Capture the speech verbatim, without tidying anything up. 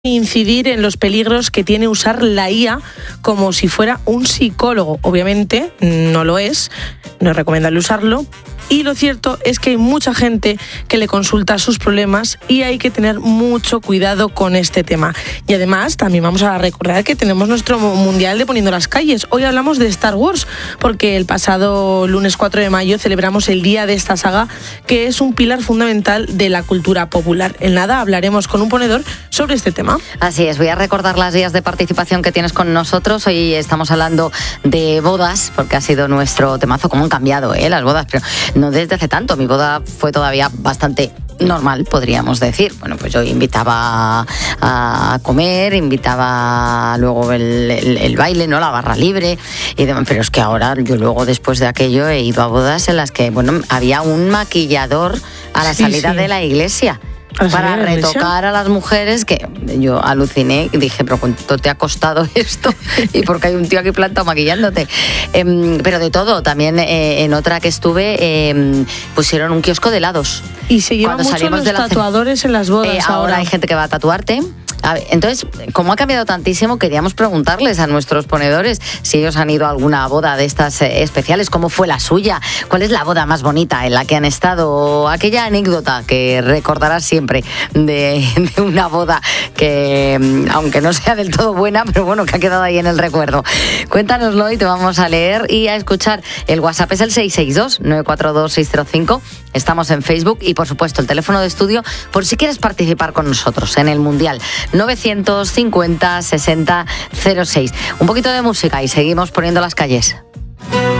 incidir en los peligros que tiene usar la I A como si fuera un psicólogo. Obviamente no lo es, no es recomendable usarlo. Y lo cierto es que hay mucha gente que le consulta sus problemas y hay que tener mucho cuidado con este tema. Y además también vamos a recordar que tenemos nuestro Mundial de Poniendo las Calles. Hoy hablamos de Star Wars porque el pasado lunes cuatro de mayo celebramos el día de esta saga, que es un pilar fundamental de la cultura popular. En nada hablaremos con un ponedor sobre este tema. Así es, voy a recordar las vías de participación que tienes con nosotros. Hoy estamos hablando de bodas porque ha sido nuestro temazo. Cómo han cambiado ¿eh? las bodas, pero no desde hace tanto. Mi boda fue todavía bastante normal, podríamos decir. Bueno, pues yo invitaba a comer, invitaba luego el, el, el baile, ¿no? La barra libre y demás. Pero es que ahora yo luego, después de aquello, he ido a bodas en las que, bueno, había un maquillador a la sí, salida sí. de la iglesia. Para retocar a las mujeres, que yo aluciné, dije, pero ¿cuánto te ha costado esto? Y porque hay un tío aquí plantado maquillándote. Eh, pero de todo, también eh, en otra que estuve eh, pusieron un kiosco de helados. Y se llevan mucho los de la tatuadores en las bodas. Eh, ahora, ahora hay gente que va a tatuarte. A ver, entonces, como ha cambiado tantísimo, queríamos preguntarles a nuestros ponedores si ellos han ido a alguna boda de estas eh, especiales, cómo fue la suya, cuál es la boda más bonita en la que han estado, o aquella anécdota que recordarás siempre de, de una boda que, aunque no sea del todo buena, pero bueno, que ha quedado ahí en el recuerdo. Cuéntanoslo y te vamos a leer y a escuchar. El WhatsApp es el seis seis dos, nueve cuatro dos, seis cero cinco. Estamos en Facebook y, por supuesto, el teléfono de estudio por si quieres participar con nosotros en el Mundial. novecientos cincuenta, sesenta, cero seis. Un poquito de música y seguimos poniendo las calles.